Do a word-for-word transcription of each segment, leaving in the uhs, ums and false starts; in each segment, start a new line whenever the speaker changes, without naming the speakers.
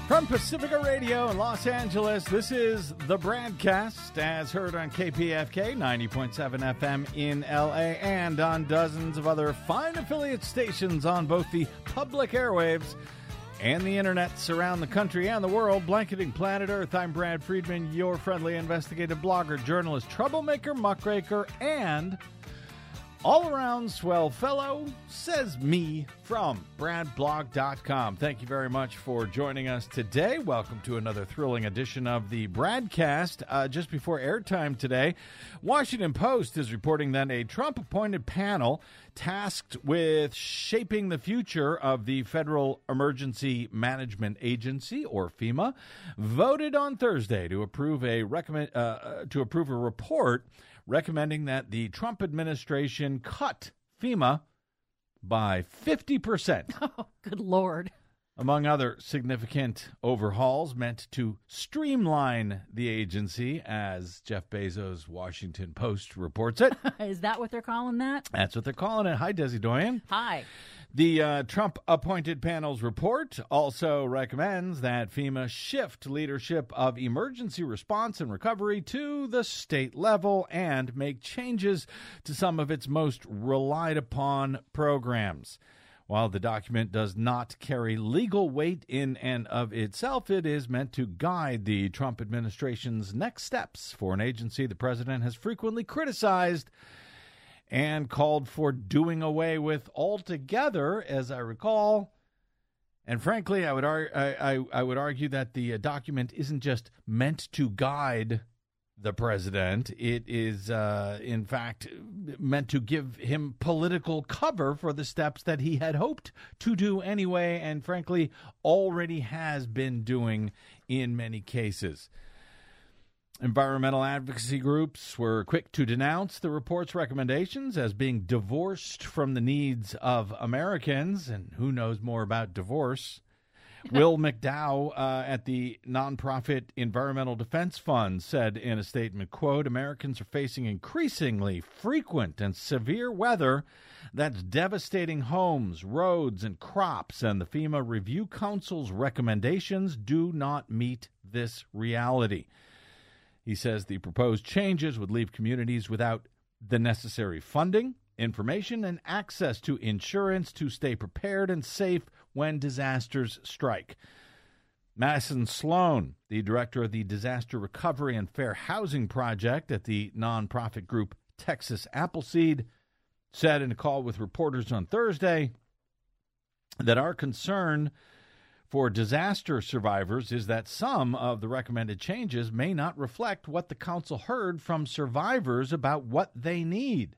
From Pacifica Radio in Los Angeles, this is the Bradcast, as heard on K P F K ninety point seven F M in L A and on dozens of other fine affiliate stations on both the public airwaves and the internets around the country and the world, blanketing planet Earth. I'm Brad Friedman, your friendly investigative blogger, journalist, troublemaker, muckraker, and all-around swell fellow, says me, from brad blog dot com. Thank you very much for joining us today. Welcome to another thrilling edition of the Bradcast. Uh, just before airtime today, Washington Post is reporting that a Trump-appointed panel tasked with shaping the future of the Federal Emergency Management Agency, or FEMA, voted on Thursday to approve a recommend uh, to approve a report recommending that the Trump administration cut FEMA by fifty percent.
Oh, good Lord.
Among other significant overhauls meant to streamline the agency, as Jeff Bezos' Washington Post reports it.
Is that what they're calling that?
That's what they're calling it. Hi, Desi Doyen.
Hi.
The uh, Trump-appointed panel's report also recommends that FEMA shift leadership of emergency response and recovery to the state level and make changes to some of its most relied-upon programs. While the document does not carry legal weight in and of itself, it is meant to guide the Trump administration's next steps for an agency the president has frequently criticized and called for doing away with altogether, as I recall. And frankly, I would ar- I, I, I would argue that the uh, document isn't just meant to guide the president. It is, uh, in fact, meant to give him political cover for the steps that he had hoped to do anyway, and frankly, already has been doing in many cases. Environmental advocacy groups were quick to denounce the report's recommendations as being divorced from the needs of Americans, and who knows more about divorce. Will McDowell uh, at the nonprofit Environmental Defense Fund said in a statement, quote, Americans are facing increasingly frequent and severe weather that's devastating homes, roads, and crops, and the FEMA Review Council's recommendations do not meet this reality. He says the proposed changes would leave communities without the necessary funding, information, and access to insurance to stay prepared and safe when disasters strike. Madison Sloan, the director of the Disaster Recovery and Fair Housing Project at the nonprofit group Texas Appleseed, said in a call with reporters on Thursday that our concern for disaster survivors is that some of the recommended changes may not reflect what the council heard from survivors about what they need.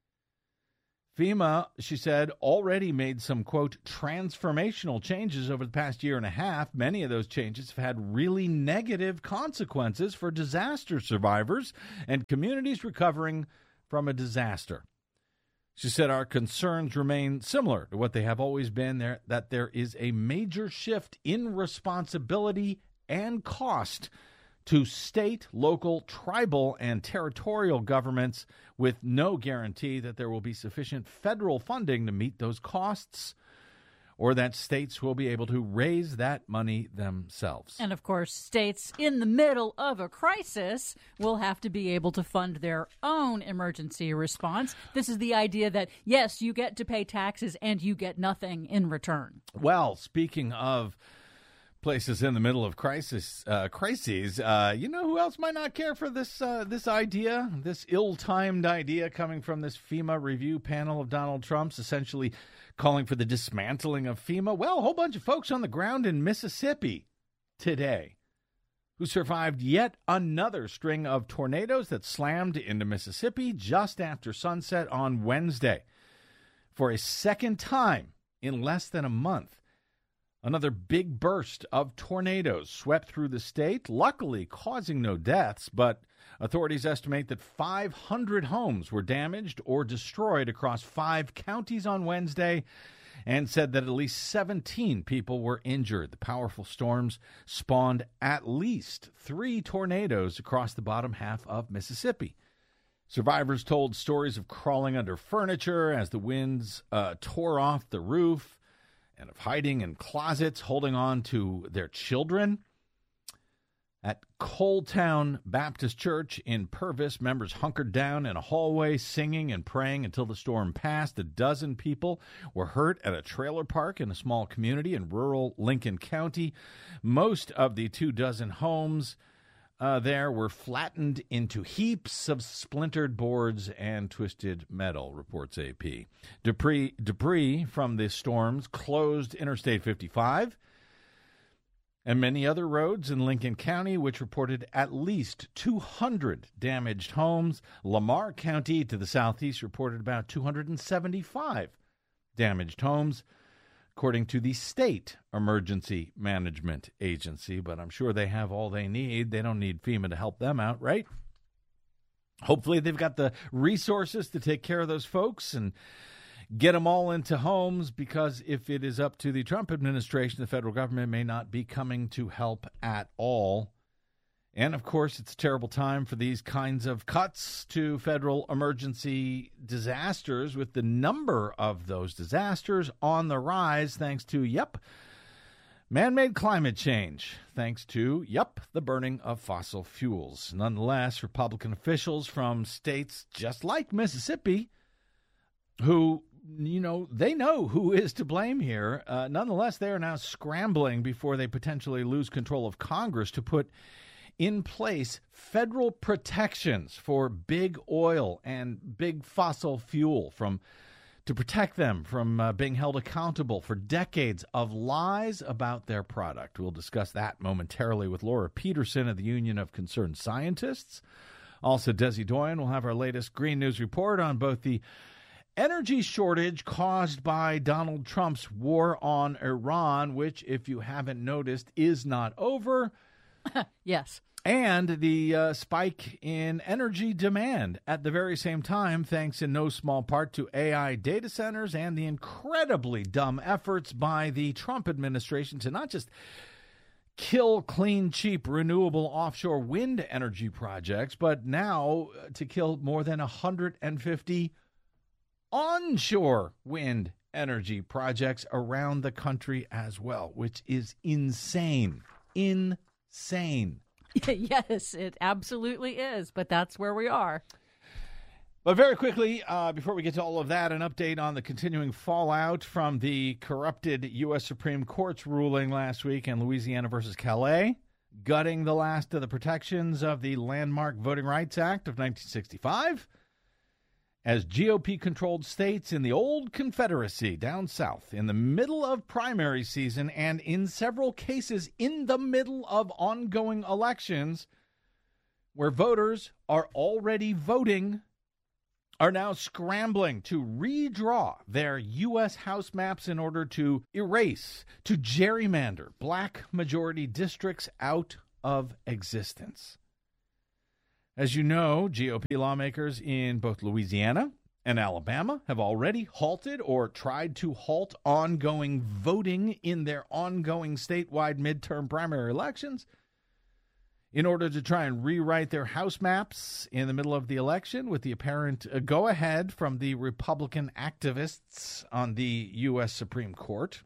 FEMA, she said, already made some, quote, transformational changes over the past year and a half. Many of those changes have had really negative consequences for disaster survivors and communities recovering from a disaster. She said our concerns remain similar to what they have always been, there, that there is a major shift in responsibility and cost to state, local, tribal, and territorial governments with no guarantee that there will be sufficient federal funding to meet those costs or that states will be able to raise that money themselves.
And, of course, states in the middle of a crisis will have to be able to fund their own emergency response. This is the idea that, yes, you get to pay taxes and you get nothing in return.
Well, speaking of places in the middle of crisis, uh, crises, uh, you know who else might not care for this uh, this idea, this ill-timed idea coming from this FEMA review panel of Donald Trump's, essentially calling for the dismantling of FEMA? Well, a whole bunch of folks on the ground in Mississippi today who survived yet another string of tornadoes that slammed into Mississippi just after sunset on Wednesday. For a second time in less than a month, another big burst of tornadoes swept through the state, luckily causing no deaths, but authorities estimate that five hundred homes were damaged or destroyed across five counties on Wednesday and said that at least seventeen people were injured. The powerful storms spawned at least three tornadoes across the bottom half of Mississippi. Survivors told stories of crawling under furniture as the winds uh, tore off the roof and of hiding in closets, holding on to their children. At Coletown Baptist Church in Purvis, members hunkered down in a hallway, singing and praying until the storm passed. A dozen people were hurt at a trailer park in a small community in rural Lincoln County. Most of the two dozen homes uh, there were flattened into heaps of splintered boards and twisted metal, reports A P. Debris, debris from the storms closed Interstate fifty-five and many other roads in Lincoln County, which reported at least two hundred damaged homes. Lamar County to the southeast reported about two hundred seventy-five damaged homes, according to the State Emergency Management Agency. But I'm sure they have all they need. They don't need FEMA to help them out, right? Hopefully they've got the resources to take care of those folks and get them all into homes, because if it is up to the Trump administration, the federal government may not be coming to help at all. And, of course, it's a terrible time for these kinds of cuts to federal emergency disasters, with the number of those disasters on the rise thanks to, yep, man-made climate change, thanks to, yep, the burning of fossil fuels. Nonetheless, Republican officials from states just like Mississippi, who, you know, they know who is to blame here. Uh, nonetheless, they are now scrambling before they potentially lose control of Congress to put in place federal protections for big oil and big fossil fuel, from to protect them from uh, being held accountable for decades of lies about their product. We'll discuss that momentarily with Laura Peterson of the Union of Concerned Scientists. Also, Desi Doyen will have our latest Green News report on both the energy shortage caused by Donald Trump's war on Iran, which, if you haven't noticed, is not over.
Yes.
And the uh, spike in energy demand at the very same time, thanks in no small part to A I data centers and the incredibly dumb efforts by the Trump administration to not just kill clean, cheap, renewable offshore wind energy projects, but now to kill more than one hundred fifty onshore wind energy projects around the country as well, which is insane. Insane.
Yes, it absolutely is, but that's where we are.
But very quickly, uh, before we get to all of that, an update on the continuing fallout from the corrupted U S Supreme Court's ruling last week in Louisiana versus Calais, gutting the last of the protections of the landmark Voting Rights Act of nineteen sixty-five. As G O P-controlled states in the old Confederacy down south, in the middle of primary season and in several cases in the middle of ongoing elections, where voters are already voting, are now scrambling to redraw their U S House maps in order to erase, to gerrymander black majority districts out of existence. As you know, G O P lawmakers in both Louisiana and Alabama have already halted or tried to halt ongoing voting in their ongoing statewide midterm primary elections in order to try and rewrite their House maps in the middle of the election, with the apparent uh, go-ahead from the Republican activists on the U S Supreme Court.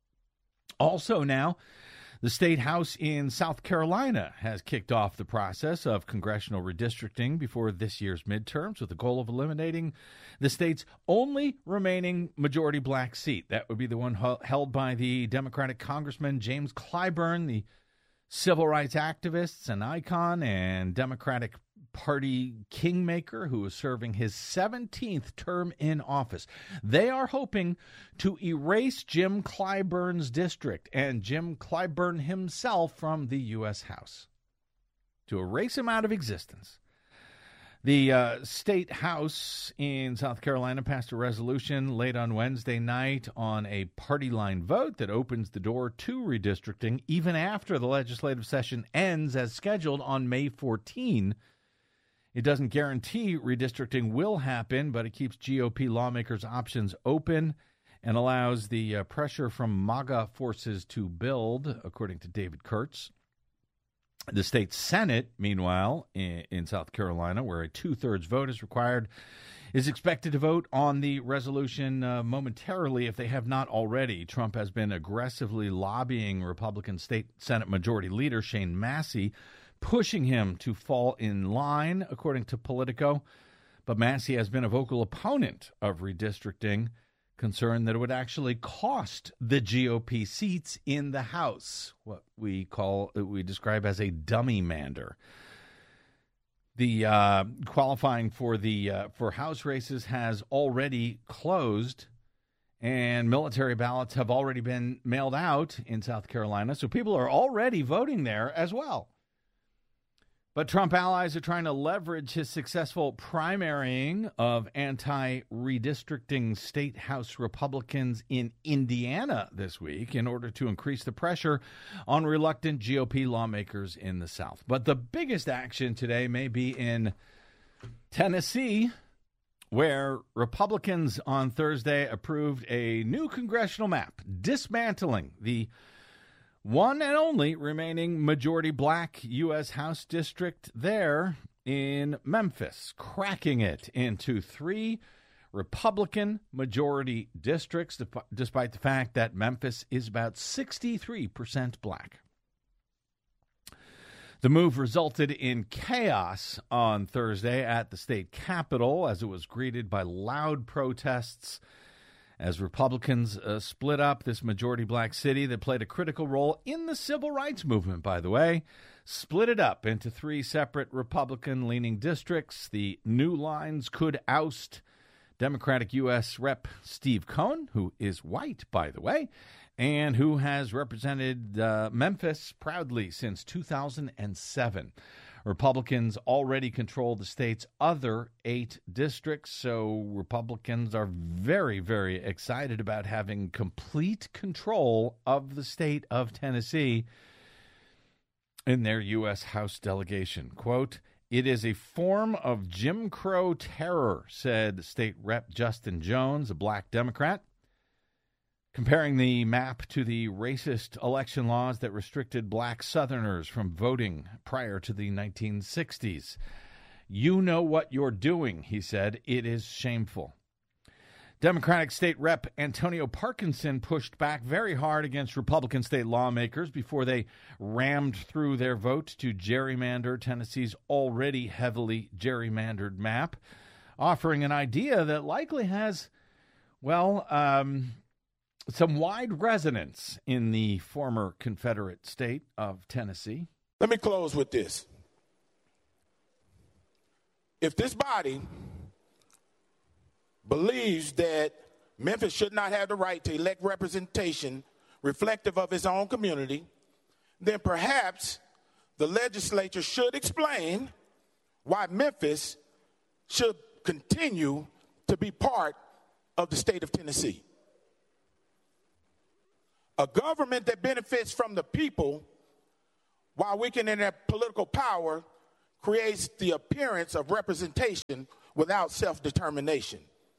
Also now, the state house in South Carolina has kicked off the process of congressional redistricting before this year's midterms, with the goal of eliminating the state's only remaining majority black seat. That would be the one held by the Democratic Congressman James Clyburn, the civil rights activist and icon and Democratic Party kingmaker who is serving his seventeenth term in office. They are hoping to erase Jim Clyburn's district and Jim Clyburn himself from the U S House, to erase him out of existence. The uh, state house in South Carolina passed a resolution late on Wednesday night on a party line vote that opens the door to redistricting even after the legislative session ends as scheduled on May fourteenth. It doesn't guarantee redistricting will happen, but it keeps G O P lawmakers' options open and allows the uh, pressure from MAGA forces to build, according to David Kurtz. The state Senate, meanwhile, in, in South Carolina, where a two-thirds vote is required, is expected to vote on the resolution uh, momentarily if they have not already. Trump has been aggressively lobbying Republican State Senate Majority Leader Shane Massey, pushing him to fall in line, according to Politico. But Massey has been a vocal opponent of redistricting, concerned that it would actually cost the G O P seats in the House, what we call, we describe as a dummy mander. The uh, qualifying for the uh, for House races has already closed, and military ballots have already been mailed out in South Carolina, so people are already voting there as well. But Trump allies are trying to leverage his successful primarying of anti-redistricting state House Republicans in Indiana this week in order to increase the pressure on reluctant G O P lawmakers in the South. But the biggest action today may be in Tennessee, where Republicans on Thursday approved a new congressional map dismantling the one and only remaining majority black U S House district there in Memphis, cracking it into three Republican majority districts, despite the fact that Memphis is about sixty-three percent black. The move resulted in chaos on Thursday at the state capitol as it was greeted by loud protests as Republicans uh, split up this majority black city that played a critical role in the civil rights movement, by the way, split it up into three separate Republican-leaning districts. The new lines could oust Democratic U S Rep Steve Cohen, who is white, by the way, and who has represented uh, Memphis proudly since two thousand seven. Republicans already control the state's other eight districts, so Republicans are very, very excited about having complete control of the state of Tennessee in their U S House delegation. Quote, "It is a form of Jim Crow terror," said State Rep Justin Jones, a black Democrat, comparing the map to the racist election laws that restricted black Southerners from voting prior to the nineteen sixties. "You know what you're doing," he said. "It is shameful." Democratic State Rep Antonio Parkinson pushed back very hard against Republican state lawmakers before they rammed through their vote to gerrymander Tennessee's already heavily gerrymandered map, offering an idea that likely has, well, um... some wide resonance in the former Confederate state of Tennessee.
Let me close with this. If this body believes that Memphis should not have the right to elect representation reflective of its own community, then perhaps the legislature should explain why Memphis should continue to be part of the state of Tennessee. A government that benefits from the people while weakening their political power creates the appearance of representation without self-determination.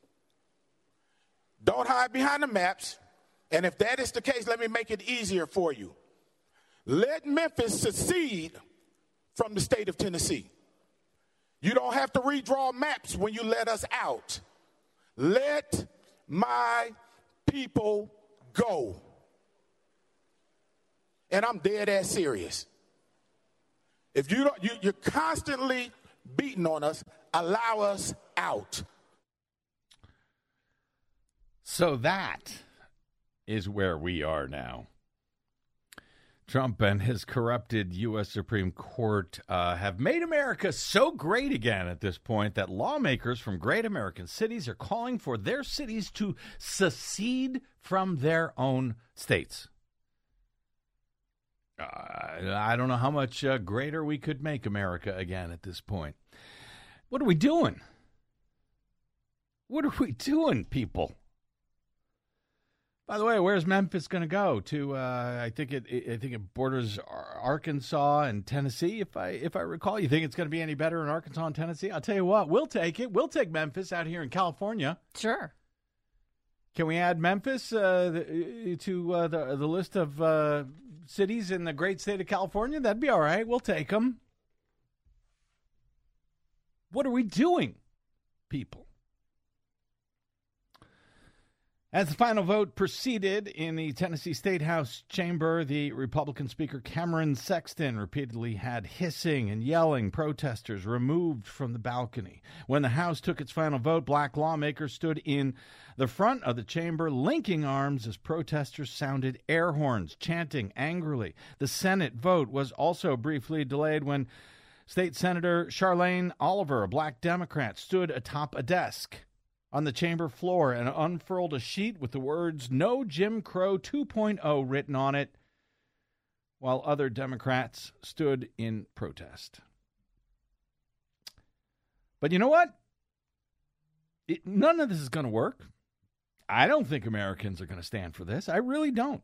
Don't hide behind the maps, and if that is the case, let me make it easier for you. Let Memphis secede from the state of Tennessee. You don't have to redraw maps when you let us out. Let my people go. And I'm dead ass serious. If you don't, you, you're constantly beating on us, allow us out.
So that is where we are now. Trump and his corrupted U S Supreme Court uh, have made America so great again at this point that lawmakers from great American cities are calling for their cities to secede from their own states. Uh, I don't know how much uh, greater we could make America again at this point. What are we doing? What are we doing, people? By the way, where's Memphis going to go? To uh, I think it, I think it borders Arkansas and Tennessee, if I if I recall. You think it's going to be any better in Arkansas and Tennessee? I'll tell you what, we'll take it. We'll take Memphis out here in California.
Sure.
Can we add Memphis uh, to uh, the the list of uh, cities in the great state of California? That'd be all right. We'll take them. What are we doing, people? As the final vote proceeded in the Tennessee State House chamber, the Republican Speaker Cameron Sexton repeatedly had hissing and yelling protesters removed from the balcony. When the House took its final vote, black lawmakers stood in the front of the chamber, linking arms as protesters sounded air horns, chanting angrily. The Senate vote was also briefly delayed when State Senator Charlene Oliver, a black Democrat, stood atop a desk on the chamber floor and unfurled a sheet with the words "No Jim Crow two point oh" written on it, while other Democrats stood in protest. But you know what? It, none of this is going to work. I don't think Americans are going to stand for this. I really don't.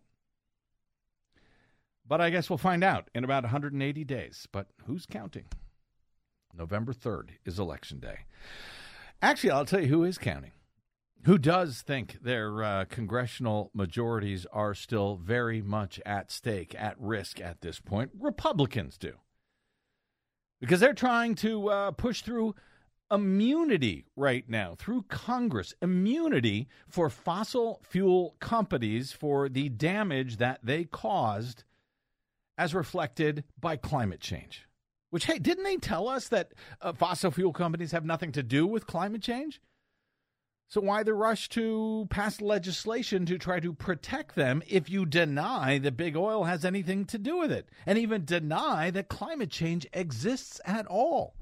But I guess we'll find out in about one hundred eighty days. But who's counting? November third is Election Day. Actually, I'll tell you who is counting. Who does think their uh, congressional majorities are still very much at stake, at risk at this point? Republicans do. Because they're trying to uh, push through immunity right now, through Congress. Immunity for fossil fuel companies for the damage that they caused as reflected by climate change. Which, hey, didn't they tell us that uh, fossil fuel companies have nothing to do with climate change? So why the rush to pass legislation to try to protect them if you deny that big oil has anything to do with it, and even deny that climate change exists at all?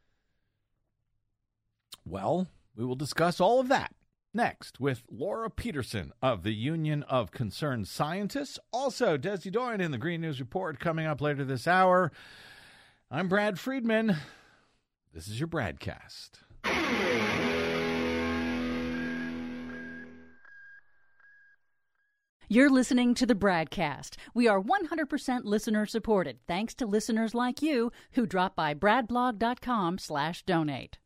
Well, we will discuss all of that next with Laura Peterson of the Union of Concerned Scientists. Also, Desi Doyen in the Green News Report coming up later this hour. I'm Brad Friedman. This is your Bradcast.
You're listening to the Bradcast. We are one hundred percent listener supported, thanks to listeners like you who drop by bradblog.com slash donate.